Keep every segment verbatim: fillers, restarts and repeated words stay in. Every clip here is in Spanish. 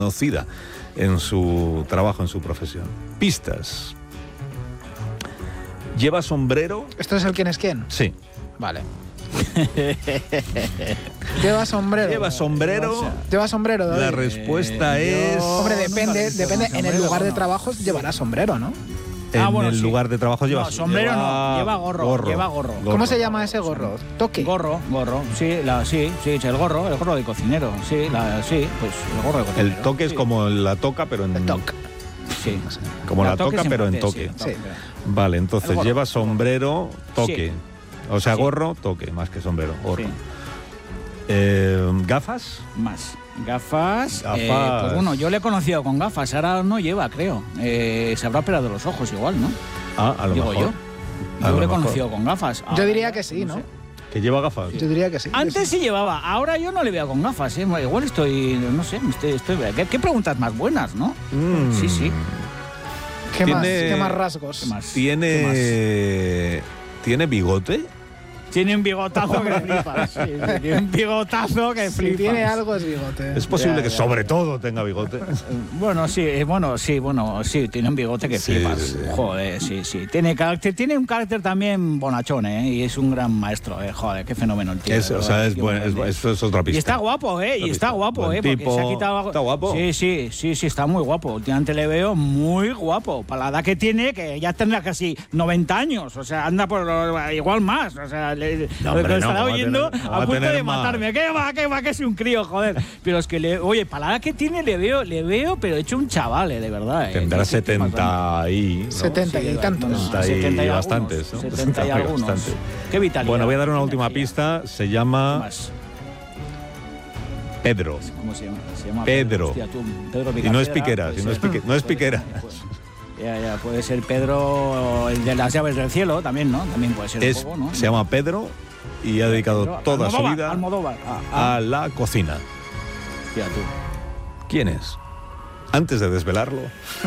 conocida en su trabajo, en su profesión. Pistas. ¿Lleva sombrero? ¿Esto es el quién es quién? Sí. Vale. Lleva sombrero. Lleva sombrero. Lleva sombrero. David. La respuesta eh, es. Hombre, depende, depende. En el lugar de trabajo llevará sombrero, ¿no? En Ah, bueno, el sí. lugar de trabajo lleva. No, sombrero lleva no, lleva gorro, gorro. lleva gorro. ¿Cómo se llama ese gorro? Toque. Gorro, gorro, sí, la, sí, sí, el gorro, el gorro de cocinero, sí, la, sí, pues el gorro de cocinero. El toque sí. es como la toca, pero en. El toque. Sí. Como la, toque toca, es pero en francés, toque. sí, Sí. Vale, entonces El gorro. lleva sombrero, toque. Sí. O sea, Sí. gorro, toque, más que sombrero, gorro. Sí. Eh, ¿Gafas? Más. Gafas. Gafas. eh, pues bueno, yo le he conocido con gafas, ahora no lleva, creo. Eh, se habrá operado los ojos igual, ¿no? Ah, a lo Digo mejor. yo. A Yo lo le he mejor. conocido con gafas. Yo Ah, diría que sí, ¿no? sé. ¿Que lleva gafas? Yo diría que sí. Antes sí llevaba, ahora yo no le veo con gafas, ¿eh? Igual estoy, no sé, estoy, estoy ¿qué, qué preguntas más buenas, ¿no? Mm. Sí, sí. ¿Qué más? Tiene- ¿Qué más rasgos? ¿Qué más? ¿Tiene. ¿Tiene bigote? Tiene un bigotazo que flipas. Sí, sí, tiene un bigotazo que Si flipas. tiene algo es bigote. Es posible Ya, que ya. sobre todo tenga bigote. Bueno, sí, eh, bueno, sí, bueno, sí, tiene un bigote que Sí, flipas. sí, sí. Joder, sí, sí. Tiene carácter, tiene un carácter también bonachón, ¿eh? Y es un gran maestro, ¿eh? Joder, qué fenómeno el tío. Es, de o sea, verdad, es, qué buen- bueno, es, tío. esto es otra pista. Y está guapo, ¿eh? Y Otra está pista. guapo, Buen ¿eh? Porque tipo. se ha quitado... Está guapo. Sí, sí, sí, sí, está muy guapo. Últimamente le veo muy guapo. Para la edad que tiene, que ya tendrá casi noventa años. O sea, anda por igual más. O sea, le, No, lo hombre, que no, estará ¿cómo va a oyendo tener- cómo a va a punto tener de más? matarme. ¿Qué va, qué va, que es un crío, joder? Pero es que, le, oye, para la edad que tiene le veo, le veo, pero hecho un chaval, eh, de verdad. Eh. Tendrá Sí, sí, sí, más setenta y. ¿no? setenta y tantos. setenta y setenta y algunos, bastantes, ¿no? setenta y algunos. Bastante. Qué vitalidad. Bueno, voy a dar una qué última energía. pista. Se llama Más. Pedro. ¿Cómo se llama? Se llama Pedro. Hostia, tú, Pedro Y no es Picafera, Piqueras, puede y no es ser. Pique- no es Puede Piqueras. ser, pues. Ya, ya, puede ser Pedro, el de las llaves del cielo, también, ¿no? También puede ser Es, un poco, ¿no? se llama Pedro y ha dedicado Pedro, toda su Almodóvar, vida Almodóvar. Ah, ah, a la cocina. hostia, tú. ¿Quién es? Antes de desvelarlo,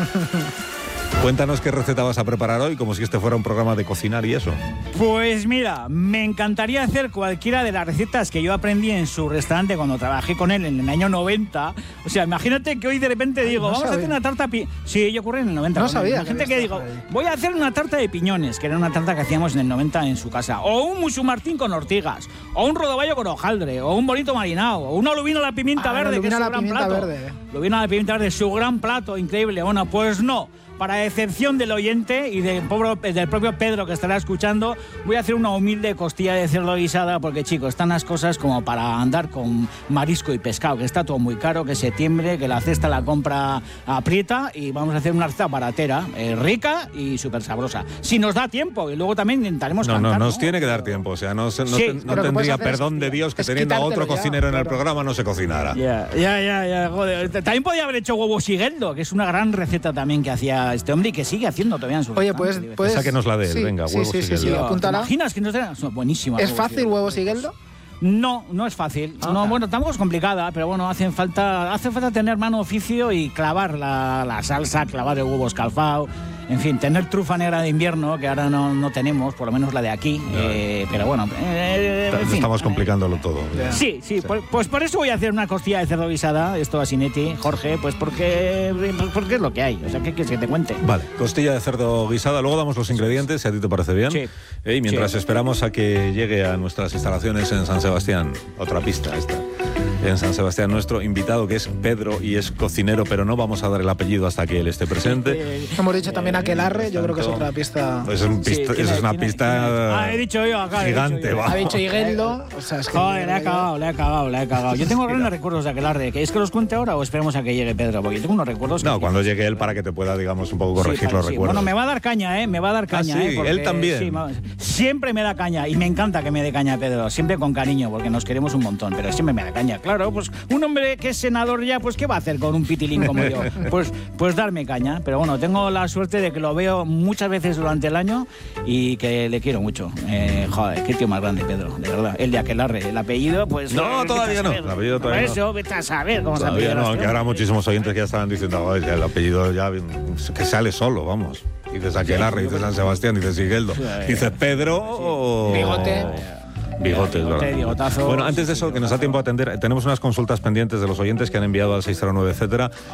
cuéntanos qué receta vas a preparar hoy, como si este fuera un programa de cocinar y eso. Pues mira, me encantaría hacer cualquiera de las recetas que yo aprendí en su restaurante cuando trabajé con él en el año noventa. O sea, imagínate que hoy de repente digo, no vamos a sabía. hacer una tarta... Pi sí, yo ocurre en el noventa. No con él. sabía Imagínate que que había digo, estado ahí. voy a hacer una tarta de piñones, que era una tarta que hacíamos en el noventa en su casa. O un musu martín con ortigas. O un rodaballo con hojaldre. O un bonito marinado. O una lubina a la pimienta Ah, verde, una que es lubina su a la gran pimienta plato. verde. Lubina a la pimienta verde, su gran plato, increíble. Bueno, pues no. Para excepción del oyente y del, pobre, del propio Pedro que estará escuchando, voy a hacer una humilde costilla de cerdo guisada porque, chicos, están las cosas como para andar con marisco y pescado, que está todo muy caro, que septiembre, que la cesta la compra aprieta y vamos a hacer una receta baratera, eh, rica y súper sabrosa. Si nos da tiempo y luego también intentaremos No, cantar, no, nos tiene que dar tiempo. O sea, no, se- no, Sí, te- no pero lo que puedes tendría hacer es- perdón de Dios que es teniendo a otro quitártelo ya, cocinero en el claro. programa no se cocinara. Ya, ya, ya, ya, joder. También podía haber hecho huevo sigueldo, que es una gran receta también que hacía este hombre y que sigue haciendo todavía en su Oye, restaurante, pues, divertido. pues Sáquenos la de él, sí, venga, sí, huevo sí, sí, sí, sigueldo. sí, apúntala. ¿Te imaginas que no sea buenísima? ¿Es huevo fácil sigueldo. huevo sigueldo? No, no es fácil. Ah. No, bueno, tampoco es complicada, pero bueno, hacen falta, hace falta tener mano oficio y clavar la, la salsa, clavar el huevo escalfado, en fin, tener trufa negra de invierno, que ahora no, no tenemos, por lo menos la de aquí, eh, pero bueno, eh, en fin. Estamos complicándolo todo. Sí, sí, Pues, pues por eso voy a hacer una costilla de cerdo guisada, esto a Sinetti, Jorge, pues porque, pues porque es lo que hay, o sea, ¿qué quieres que te cuente? Vale, costilla de cerdo guisada, luego damos los ingredientes, si a ti te parece bien. Sí. Eh, y mientras Sí. esperamos a que llegue a nuestras instalaciones en San Sebastián, otra pista esta, en San Sebastián, nuestro invitado que es Pedro y es cocinero, pero no vamos a dar el apellido hasta que él esté presente. Eh, Hemos dicho también aquelarre, yo creo que es tanto, otra pista. Pues es, un sí, pista- tiene- esa es una tiene- pista tiene- Ah, he dicho yo acá, he dicho gigante, yo. va. Ha dicho Higueldo, o sea, es que... Joder, le ha cagado, le ha cagado, le ha cagado. Yo tengo grandes recuerdos de aquelarre. ¿Queréis que los cuente ahora o esperemos a que llegue Pedro? Porque yo tengo unos recuerdos que... No, cuando llegue él para que te pueda, digamos, un poco corregir Sí, los sí. recuerdos. Bueno, me va a dar caña, ¿eh? Me va a dar caña, sí, ¿eh? Porque- él también. sí, ma- siempre me da caña y me encanta que me dé caña Pedro. Siempre con cariño, porque nos queremos un montón, pero siempre me da caña. Claro, pues un hombre que es senador ya, pues ¿qué va a hacer con un pitilín como yo? Pues, pues darme caña. Pero bueno, tengo la suerte de que lo veo muchas veces durante el año y que le quiero mucho. Eh, joder, qué tío más grande, Pedro, de verdad. El de aquelarre, el apellido, pues... No, eh, vete a todavía no, saber. el apellido todavía Por eso, vete a saber cómo se Todavía apellida no, este aunque habrá hombre. muchísimos oyentes que ya estaban diciendo, "Joder, el apellido ya que sale solo, vamos. Dices Aquelarre, dices San Sebastián, dices Higueldo, dices Pedro o... Bigote. Bigotes, Bigote, ¿verdad? bigotazo. Bueno, antes de Sí, eso, sí, que nos da bigotazo. tiempo a atender, tenemos unas consultas pendientes de los oyentes que han enviado al seis cero nueve, etcétera.